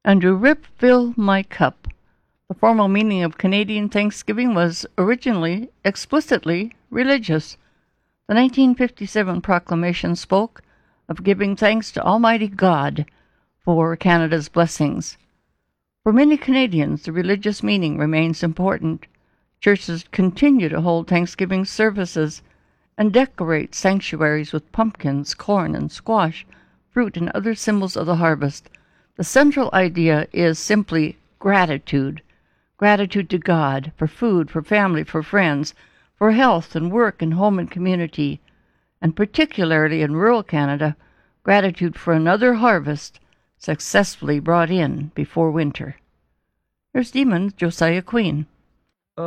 And to rip fill my cup. The formal meaning of Canadian Thanksgiving was originally explicitly religious. The 1957 proclamation spoke of giving thanks to Almighty God for Canada's blessings. For many Canadians, the religious meaning remains important. Churches continue to hold Thanksgiving services and decorate sanctuaries with pumpkins, corn, and squash, fruit, and other symbols of the harvest. The central idea is simply gratitude. Gratitude to God for food, for family, for friends, for health and work and home and community, and particularly in rural Canada, gratitude for another harvest successfully brought in before winter. Here's Demons, Josiah Queen.